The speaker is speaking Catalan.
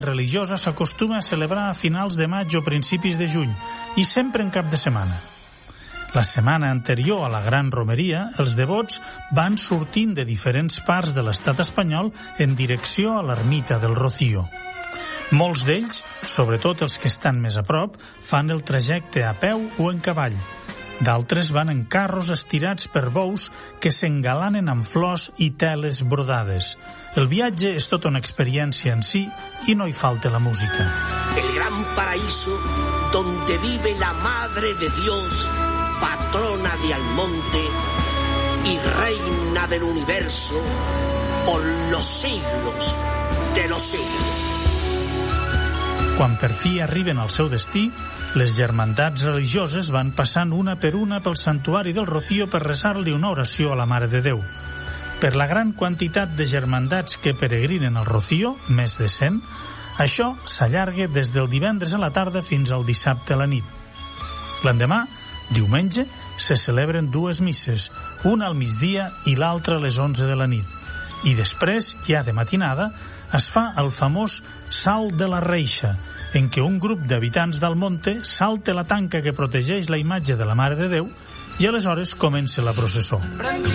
religiosa s'acostuma a celebrar a finals de maig o principis de juny i sempre en cap de setmana. La setmana anterior a la Gran Romeria, els devots van sortint de diferents parts de l'estat espanyol en direcció a l'ermita del Rocío. Molts d'ells, sobretot els que estan més a prop, fan el trajecte a peu o en cavall. D'altres van en carros estirats per bous que s'engalanen amb flors i teles brodades. El viatge és tota una experiència en si i no hi falta la música. El gran paraíso donde vive la Madre de Dios, patrona de Almonte y reina del universo por los siglos de los siglos. Quan per fi arriben al seu destí, les germandats religioses van passant una per una pel santuari del Rocío per resar-li una oració a la Mare de Déu. Per la gran quantitat de germandats que peregrinen al Rocío, més de 100, això s'allarga des del divendres a la tarda fins al dissabte a la nit. L'endemà, diumenge, se celebren dues misses, una al migdia i l'altra a les 11 de la nit. I després, ja de matinada, es fa el famós Salt de la Reixa, en què un grup d'habitants d'Almonte salta la tanca que protegeix la imatge de la Mare de Déu i aleshores comença la processó.